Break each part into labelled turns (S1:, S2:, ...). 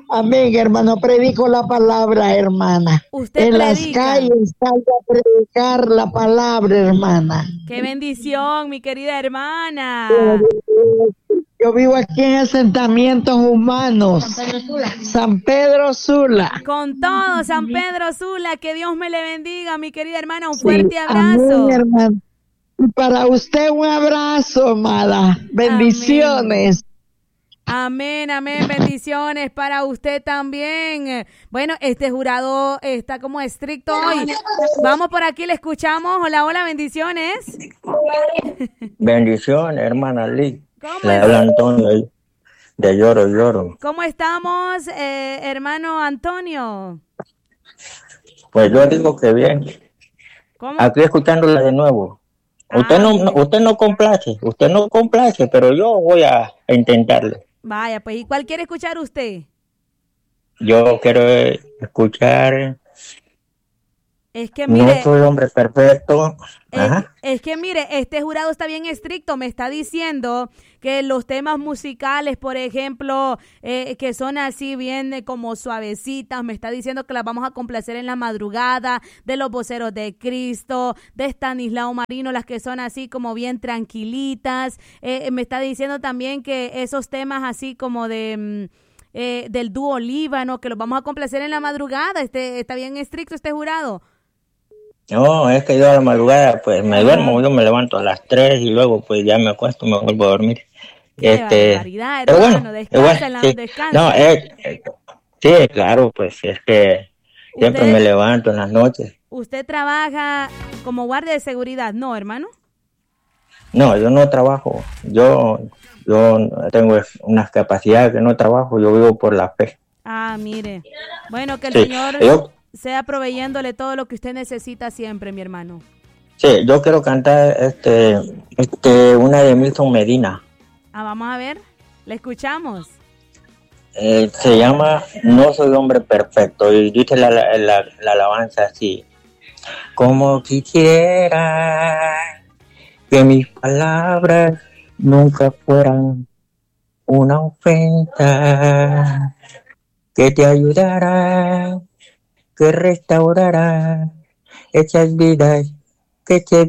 S1: Amén, hermano. Predico la palabra, hermana.
S2: Usted
S1: en
S2: predica.
S1: Las calles salgo a predicar la palabra, hermana.
S2: ¡Qué bendición, mi querida hermana!
S1: Yo vivo aquí en asentamientos humanos. San Pedro Sula.
S2: Con todo, San Pedro Sula, que Dios me le bendiga, mi querida hermana. Un fuerte abrazo.
S1: Amén, hermano. Y para usted un abrazo, amada. Bendiciones.
S2: Amén, amén, bendiciones para usted también. Bueno, este jurado está como estricto hoy. Vamos por aquí, le escuchamos. Hola, hola, bendiciones.
S3: Bendiciones, hermana Lee.
S2: ¿Cómo
S3: Le habla Antonio de Lloro.
S2: ¿Cómo estamos, hermano Antonio?
S3: Pues yo digo que bien.
S2: ¿Cómo?
S3: Aquí escuchándola de nuevo. Usted no complace, pero yo voy a intentarle.
S2: Vaya, pues, ¿y cuál quiere escuchar usted?
S3: Yo quiero escuchar.
S2: Es que mire,
S3: no soy hombre perfecto.
S2: Es que mire, este jurado está bien estricto, me está diciendo que los temas musicales, por ejemplo, que son así bien como suavecitas, me está diciendo que las vamos a complacer en la madrugada, de los voceros de Cristo, de Estanislao Marino, las que son así como bien tranquilitas. Me está diciendo también que esos temas así como de del dúo Líbano, que los vamos a complacer en la madrugada. Está bien estricto este jurado.
S3: No, es que yo a la madrugada pues me duermo, yo me levanto a las 3 y luego pues ya me acuesto, me vuelvo a dormir.
S2: Qué barbaridad, hermano, descansa,
S3: sí.
S2: descansa.
S3: No, sí, claro, pues es que siempre me levanto en las noches.
S2: ¿Usted trabaja como guardia de seguridad, no, hermano?
S3: No, yo no trabajo, yo tengo unas capacidades que no trabajo, yo vivo por la fe.
S2: Ah, mire, bueno, que el Señor sea proveyéndole todo lo que usted necesita siempre, mi hermano.
S3: Sí, yo quiero cantar una de Milton Medina.
S2: Vamos a ver, ¿le escuchamos?
S3: Se llama No soy hombre perfecto y dice la alabanza así: como quisiera que mis palabras nunca fueran una ofensa, que te ayudara, que restaurara esas vidas que se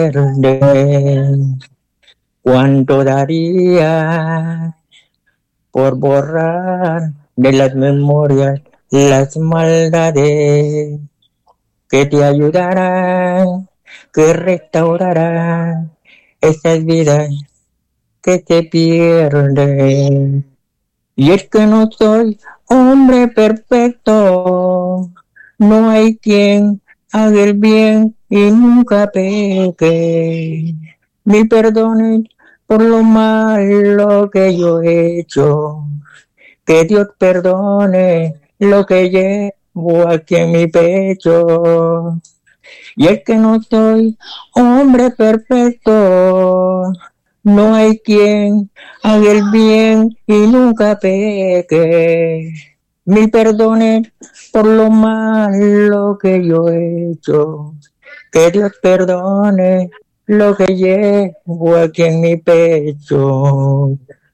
S3: pierden. ¿Cuánto daría por borrar de las memorias las maldades? Que te ayudarán, que restaurarán esas vidas que se pierden. Y es que no soy hombre perfecto, no hay quien haga el bien y nunca peque. Me perdonen por lo malo que yo he hecho, que Dios perdone lo que llevo aquí en mi pecho. Y es que no soy hombre perfecto, no hay quien haga el bien y nunca peque. Me perdonen por lo malo que yo he hecho, que Dios perdone lo que llevo aquí en mi pecho.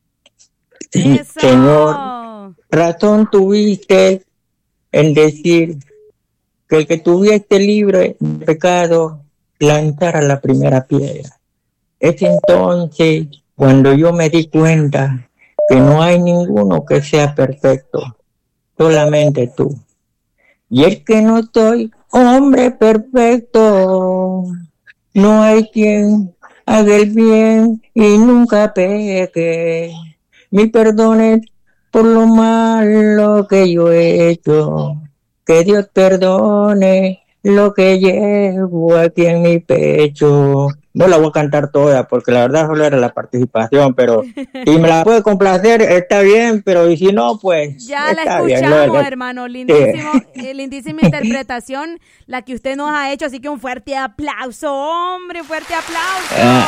S2: ¡Eso!
S3: Señor, razón tuviste en decir que el que tuviese libre de pecado plantara la primera piedra. Es entonces cuando yo me di cuenta que no hay ninguno que sea perfecto, solamente tú. Y es que no soy hombre perfecto, no hay quien haga el bien y nunca peque. Me perdones por lo malo que yo he hecho, que Dios perdone lo que llevo aquí en mi pecho. No la voy a cantar toda porque la verdad solo era la participación, pero si me la puede complacer está bien, pero y si no, pues
S2: ya
S3: está
S2: la escuchamos,
S3: bien,
S2: hermano, lindísimo, lindísima interpretación la que usted nos ha hecho, así que un fuerte aplauso, hombre, un fuerte aplauso.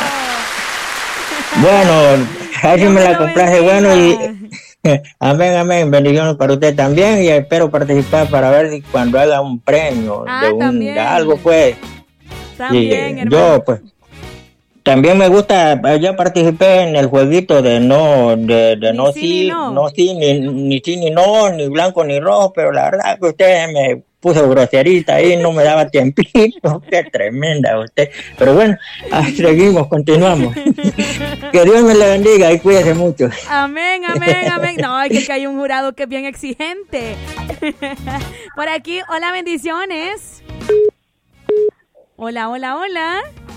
S3: Bueno, así me la complace, bueno, y amén, bendiciones para usted también y espero participar para ver si cuando haga un premio de algo, pues.
S2: También,
S3: y,
S2: hermano.
S3: yo, pues, También me gusta, yo participé en el jueguito de no
S2: Ni sí, ni
S3: sí,
S2: no.
S3: no sí, ni sí, ni no, ni blanco ni rojo, pero la verdad que usted me puso groserita ahí, no me daba tiempito, qué tremenda usted. Pero bueno, seguimos, continuamos. Que Dios me le bendiga y cuídese mucho.
S2: Amén, amén, amén. No, es que hay un jurado que es bien exigente. Por aquí, hola, bendiciones. Hola, hola, hola.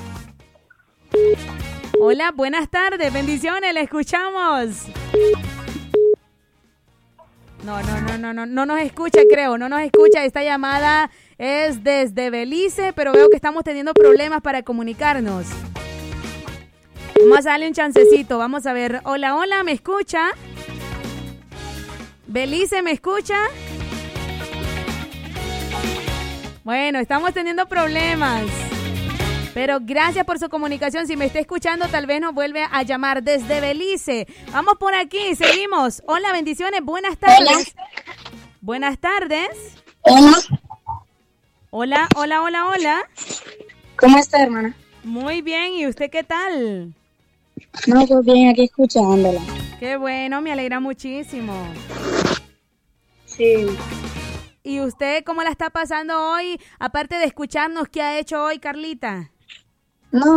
S2: Hola, buenas tardes, bendiciones, le escuchamos. No nos escucha, creo, no nos escucha. Esta llamada es desde Belice, pero veo que estamos teniendo problemas para comunicarnos. Vamos a darle un chancecito, vamos a ver. Hola, hola, ¿me escucha? Belice, ¿me escucha? Bueno, estamos teniendo problemas. Pero gracias por su comunicación. Si me está escuchando, tal vez nos vuelve a llamar desde Belice. Vamos por aquí, seguimos. Hola, bendiciones, buenas tardes.
S4: Hola.
S2: Buenas tardes.
S4: Hola.
S2: Hola, hola, hola, hola.
S4: ¿Cómo está, hermana?
S2: Muy bien, ¿y usted qué tal?
S4: No, pues bien, aquí escuchándola.
S2: Qué bueno, me alegra muchísimo.
S4: Sí.
S2: ¿Y usted cómo la está pasando hoy? Aparte de escucharnos, ¿qué ha hecho hoy, Carlita?
S4: No,